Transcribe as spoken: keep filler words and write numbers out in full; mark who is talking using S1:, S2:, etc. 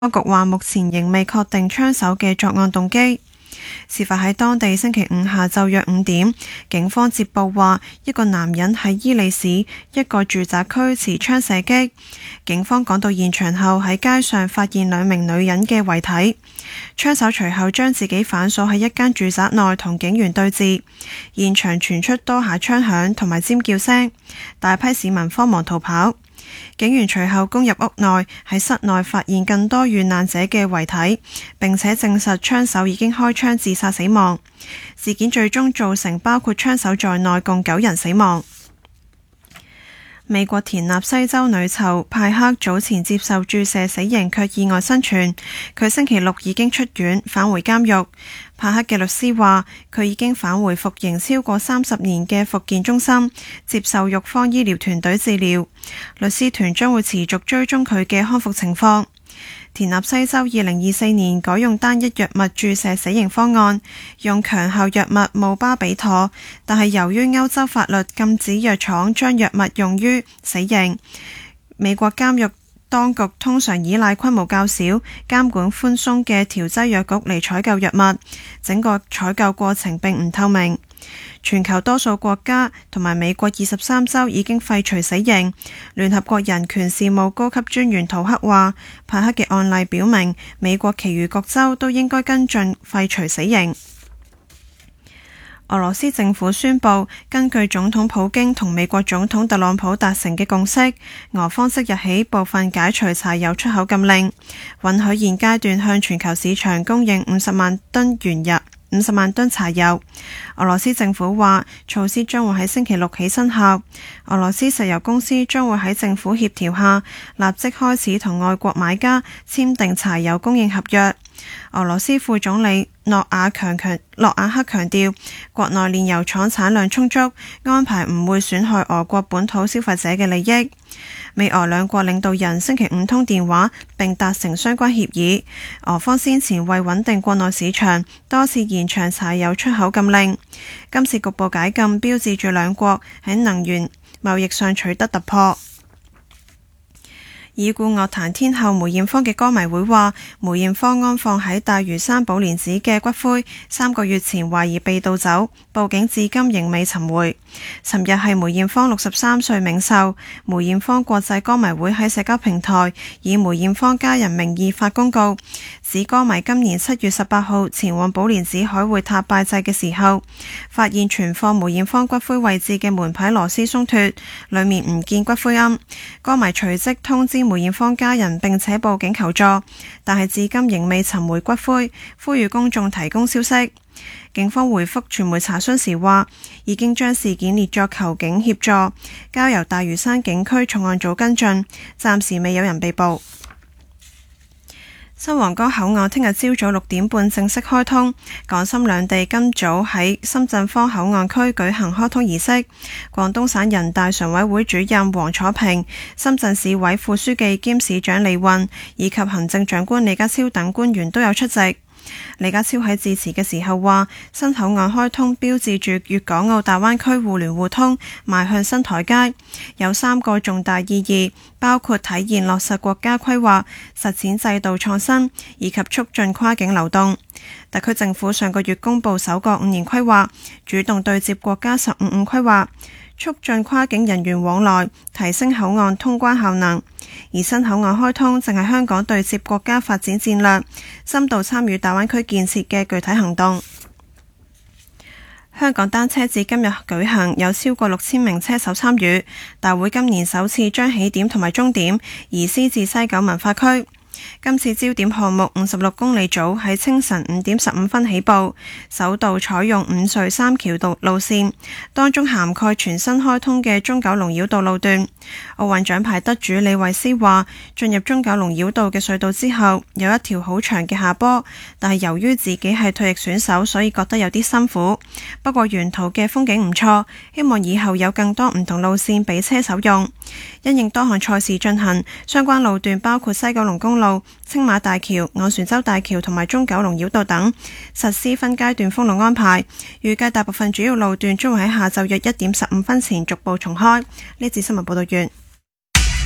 S1: 當局話目前仍未確定槍手嘅作案動機。事發喺當地星期五下晝約五點，警方接報話一個男人喺伊利市一個住宅區持槍射擊。警方趕到現場後，喺街上發現兩名女人嘅遺體。槍手隨後將自己反鎖喺一間住宅內同警員對峙，現場傳出多下槍響同埋尖叫聲，大批市民慌忙逃跑。警員隨後攻入屋內，喺室內發現更多遇難者嘅遺體，並且證實槍手已經開槍自殺死亡。事件最終造成包括槍手在內共九人死亡。美國田納西州女囚派克早前接受注射死刑卻意外生存，佢星期六已經出院返回監獄。派克嘅律師話佢已經返回服刑超過三十年嘅復健中心，接受獄方醫療團隊治療。律師團將會持續追蹤佢嘅康復情況。田納西州二零二四年改用單一藥物注射死刑方案，用強效藥物姆巴比妥，但係由於歐洲法律禁止藥廠將藥物用於死刑，美國監獄當局通常依賴規模較小、監管寬鬆嘅調劑藥局嚟採購藥物，整個採購過程並唔透明。全球多數國家同埋美國二十三州已經廢除死刑。聯合國人權事務高級專員圖克話，派克嘅案例表明，美國其餘各州都應該跟進廢除死刑。俄羅斯政府宣布，根據總統普京同美國總統特朗普達成嘅共識，俄方即日起部分解除柴油出口禁令，允許現階段向全球市場供應五十萬噸原油。五十萬噸柴油。俄羅斯政府話，措施將會喺星期六起生效。俄羅斯石油公司將會喺政府協調下，立即開始同外國買家簽訂柴油供應合約。俄羅斯副總理諾瓦強強諾瓦克強調，國內煉油廠產量充足，安排唔會損害俄國本土消費者嘅利益。美俄兩國領導人星期五通電話並達成相關協議。俄方先前為穩定國內市場，多次延長柴油出口禁令。今次局部解禁標誌住兩國喺能源貿易上取得突破。已故樂壇天后梅艷芳嘅歌迷會話，梅艷芳安放喺大嶼山寶蓮寺嘅骨灰三個月前懷疑被盜走，報警至今仍未尋回。尋日係梅艷芳六十三歲冥壽，梅艷芳國際歌迷會喺社交平台以梅艷芳家人名義發公告，指歌迷今年七月十八號前往寶蓮寺海會塔拜祭嘅時候，發現存放梅艷芳骨灰位置嘅門牌螺絲鬆脫，裏面唔見骨灰龕。歌迷隨即通知梅艷芳家人並且報警求助，但係至今仍未尋回骨灰，呼籲公眾提供消息。警方回覆傳媒查詢時話，已經將事件列作求警協助，交由大嶼山警區重案組跟進，暫時未有人被捕。新皇崗口岸聽日朝早六點半正式開通，港深兩地今早喺深圳方口岸區舉行開通儀式。廣東省人大常委會主任黃楚平、深圳市委副書記兼市長李運以及行政長官李家超等官員都有出席。李家超喺致辭嘅時候話，新口岸開通標誌住粵港澳大灣區互聯互通邁向新台階，有三個重大意義，包括體現落實國家規劃、實踐制度創新以及促進跨境流動。特區政府上個月公布首個五年規劃，主動對接國家十五五規劃，促進跨境人員往來，提升口岸通關效能。而新口岸開通正係香港對接國家發展戰略、深度參與大灣區建設嘅具體行動。香港單車節今日舉行，有超過六千名車手參與。大會今年首次將起點同埋終點移師至西九文化區。今次焦點項目五十六公里組喺清晨五點十五分起步，首度採用五隧三橋道路線，當中涵蓋全新開通嘅中九龍繞道路段。奧運獎牌得主李慧詩話，進入中九龍繞道嘅隧道之後，有一條好長嘅下坡，但係由於自己係退役選手，所以覺得有啲辛苦。不過沿途嘅風景唔錯，希望以後有更多唔同路線俾車手用。因應多項賽事進行，相關路段包括西九龍公路、青馬大橋、昂船洲大橋同埋中九龍繞道等，實施分階段封路安排。預計大部分主要路段將會喺下晝約一點十五分前逐步重開。呢節新聞報道完。